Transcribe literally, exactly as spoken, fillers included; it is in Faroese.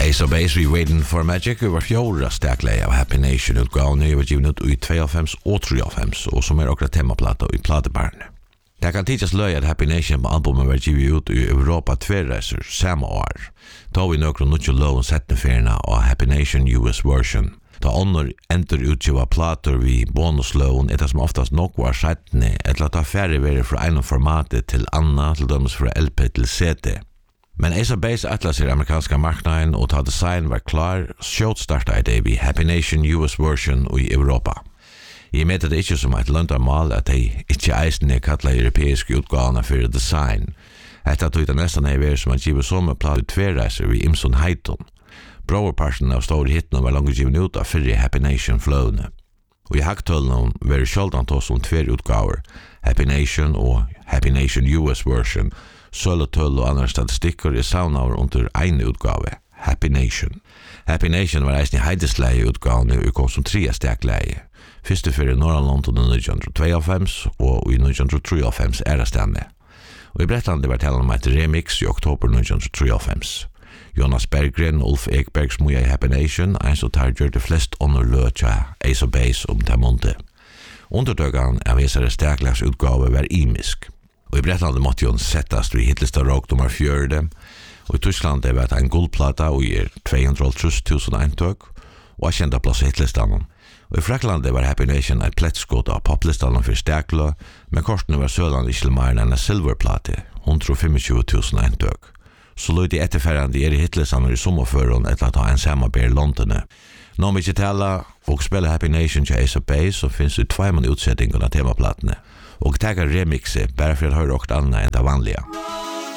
Ace of Base, We Waiting for Magic, var fjorda stakleie av Happy Nation utgaven i var givet ut i tjuefem og trefem, og som er okra temaplata i platebarne. Det kan tidsas løy at Happy Nation på albumet var givet ut i Europa tverreiser samme år. Da vi nøkro nutjo loven settne ferina av Happy Nation U S version. Da ånder enter utgiva plater vi bonusloven etter som oftast nok var settne, etter at ta færre vere fra en formatet til anna, til dømes fra L P til C D. Men Ace of Base atlas i amerikanska marknaden og ta design var klar, skjøt starta i det vi Happy Nation U S version i Europa. Jeg meter det ikke som et løndarmal at de ikke eisende kattla europeiske utgavene for design. Etter tog det nesten er vært som at givet som platt tverreiser vi Imson Heiton. Browerparten av store hittene var langt givet ut av fyrre Happy Nation flowene. Og i haktøllene var sjaldan tås om tver utgaver, Happy Nation og Happy Nation U S version, sølletøll og andre statistikker i saunaver under ene utgave, Happy Nation. Happy Nation var eisen i heidesleie utgavene og kom som tre stakleie. Første fyrir Norrland under nitton tjuefem og i nitton trefem ærastemme. Og i Bretland var talen om et remix i oktober nitton trefem. Jonas Berggren og Ulf Ekberg smuja i Happy Nation, en som tar gjør det flest underløtja Ace of Base om Tamonte. Undertøkene av Esare Staklegs utgave var imisk. Og i Bretland måtte jo settast i hitlista rock nummer fjörde, og i Tyskland det var en guldplata og gir tvehundratolv tusen eintøk, og er kjent plass i hitlistan. Og i Frakland det var Happy Nation et plettskott av poplistan for Stakla, men kortene var Søland ikke mer enn en silverplate, hundratjue tusen eintøk. Så løy de etterferende er i hitlistan i sommerføren etter at ha en samarbeid i London. Nå vi ikke tala og spela Happy Nation til Ace of Base, så finnes det tveimann utsetting av temaplatene. Og takar remixet, bare for å høre åkt annet enn det vanlige.